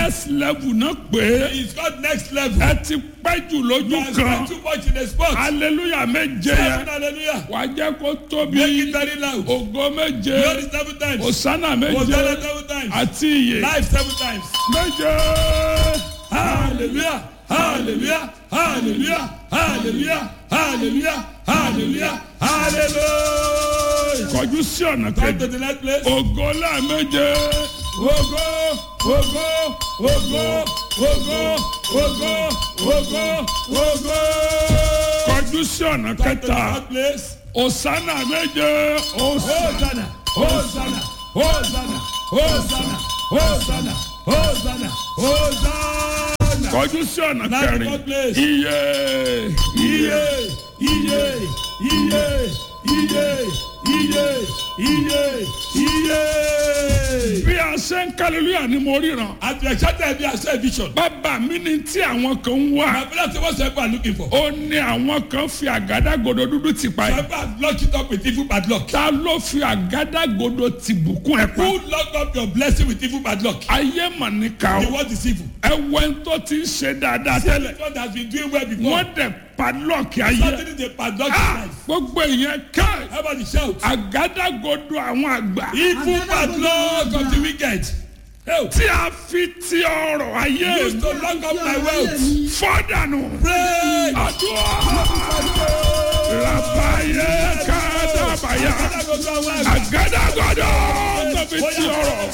next level náà pé. It's called next level. ẹ ti pẹ́ jù lójú You have kan. spent too much in the sport. hallelujah méje Seven yẹn. hallelujah. wà á jẹ́ kó Make tóbi. it very loud. ògo Glory méje. 7 times. òsánà Hosanna méje. 7 times. àti ìyè Life 7 times. méje. Hallelujah. Hallelujah. Hallelujah. Hallelujah. Hallelujah. Hallelujah. Hallelujah. kọjú sí ọ̀nà Come kejì. to the next place. ògo lẹ́ẹ̀méje. Ogo, ogo, ogo, ogo, ogo, ogo, ogo. kọjú sí ọ̀nà Come to the kẹta. next place. òsánà méje. Hosanna, Hosanna, Hosanna, Hosanna, Hosanna, Hosanna, Hosanna. kọjú sí ọ̀nà Next kẹrin. place. iye. Iye, iye, iye, iye, iye, iye, iye. bí a ṣe ń hallelujah ni mo ríran. At the exact be a vision. bàbá mi ni tí àwọn kan ń wá. My brother say what's everyone looking for? ó ní àwọn kan fi àgádágodo dúdú ti pa ẹ̀. Everyone lock it up with evil bad luck. ta ló fi àgádágodo ti bùkún ẹ̀ pa. Who lock up your blessing with evil bad luck? ayé mà ní ká The o. word is evil. ẹwẹ́ tó ti ń ṣe dáadáa tẹ́lẹ̀. God has been doing well before. wọ́n dẹ̀ padlọ́ọ̀kì ayé. Certainly they padlock his life. gbogbo ìyẹn ká. Everybody shout. àgádágodo àwọn àgbà. Evil bad luck of the wicked. Help. tí a fi ti ọrọ̀ ayé. Used to lock up my wealth. fọ́dànù. Pray. àdúrà. rabayé kádàbàyà. àgádágodo tó fi ti ọrọ̀.